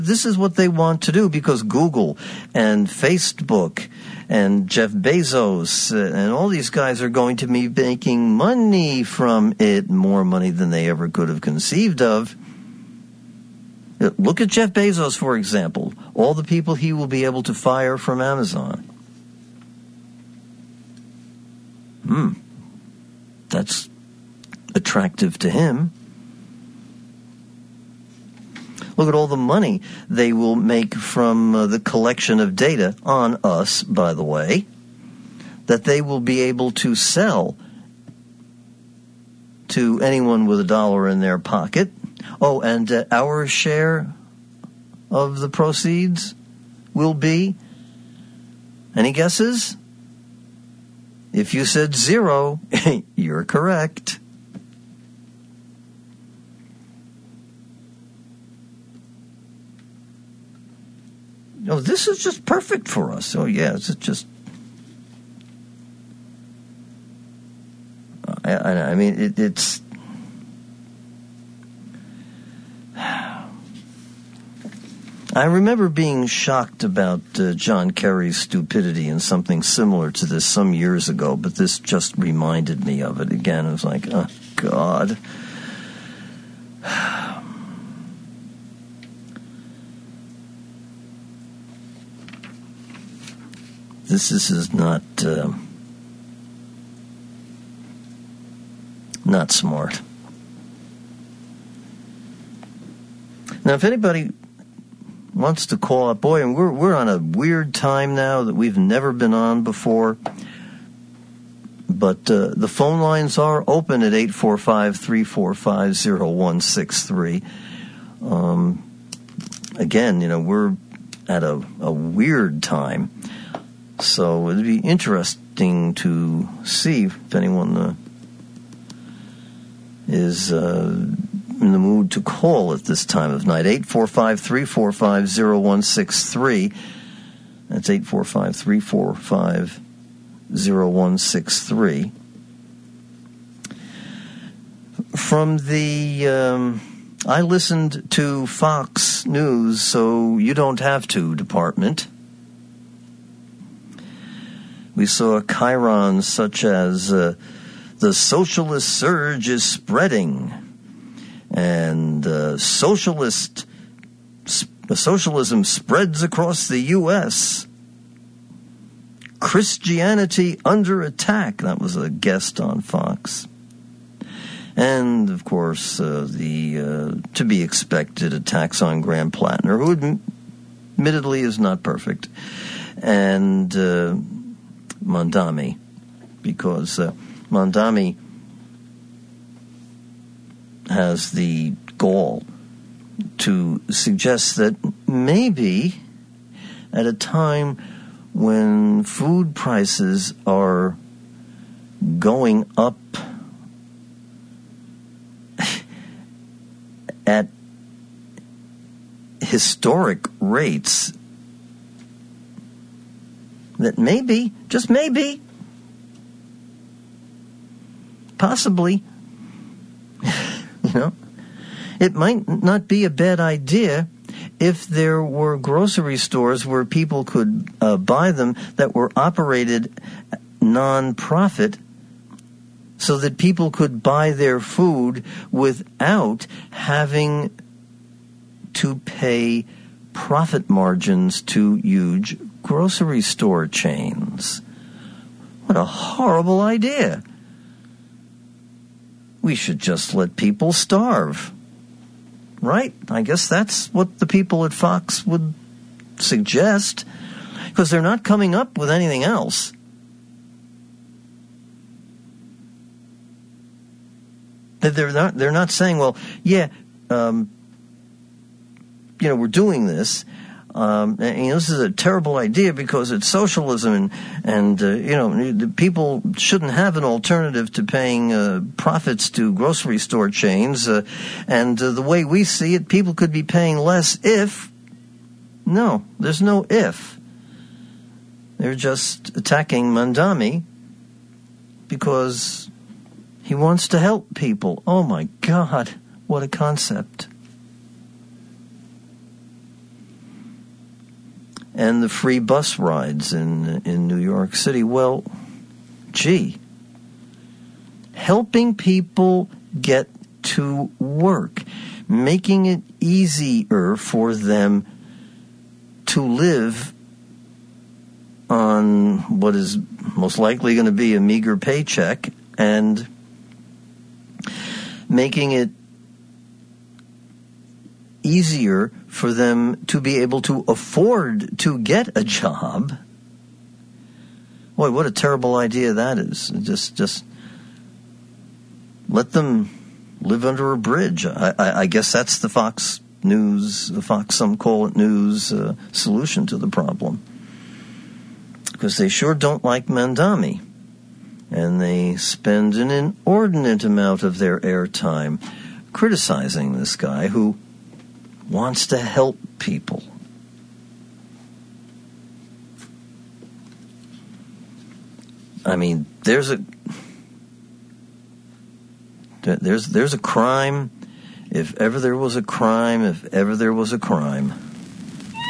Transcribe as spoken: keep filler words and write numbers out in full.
This is what they want to do because Google and Facebook and Jeff Bezos and all these guys are going to be making money from it, more money than they ever could have conceived of. Look at Jeff Bezos, for example. All the people he will be able to fire from Amazon. Hmm. That's attractive to him. Look at all the money they will make from uh, the collection of data on us, by the way, that they will be able to sell to anyone with a dollar in their pocket. Oh, and uh, our share of the proceeds will be, any guesses? If you said zero, you're correct. Oh, this is just perfect for us. Oh, yeah, it's just... I, I, I mean, it, it's... I remember being shocked about uh, John Kerry's stupidity and something similar to this some years ago, but this just reminded me of it again. It was like, oh, God. This, this is not uh, not smart. Now, if anybody wants to call up, boy, and we're we're on a weird time now that we've never been on before. But uh, the phone lines are open at eight four five, three four five, zero one six three. Um, again, you know, we're at a, a weird time. So it'd be interesting to see if anyone uh, is uh, in the mood to call at this time of night. eight four five, three four five, zero one six three. That's eight four five, three four five, zero one six three. From the... Um, I listened to Fox News, so you don't have to, department. We saw chyrons such as uh, the socialist surge is spreading, and uh, socialist sp- socialism spreads across the U S Christianity under attack. That was a guest on Fox. And, of course, uh, the uh, to-be-expected attacks on Graham Plattner, who admittedly is not perfect, and uh, Mondami, because uh, Mondami has the gall to suggest that maybe at a time when food prices are going up at historic rates, that maybe, just maybe, possibly, you know, it might not be a bad idea if there were grocery stores where people could uh, buy them that were operated non-profit, so that people could buy their food without having to pay profit margins to huge grocery store chains. What a horrible idea. We should just let people starve. Right? I guess that's what the people at Fox would suggest, because they're not coming up with anything else. They're not, they're not saying, well, yeah, um, you know, we're doing this. Um, and, you know, this is a terrible idea because it's socialism, and, and uh, you know, people shouldn't have an alternative to paying uh, profits to grocery store chains. Uh, and uh, the way we see it, people could be paying less if. No, there's no if. They're just attacking Mondami because he wants to help people. Oh, my God, what a concept. and the free bus rides in in New York City. Well, gee, helping people get to work, making it easier for them to live on what is most likely going to be a meager paycheck, and making it easier for them to be able to afford to get a job. Boy, what a terrible idea that is. Just just let them live under a bridge. I, I, I guess that's the Fox News, the Fox Some Call It News uh, solution to the problem. Because they sure don't like Mamdani. And they spend an inordinate amount of their airtime criticizing this guy who wants to help people. I mean, there's a there's there's a crime. If ever there was a crime, if ever there was a crime.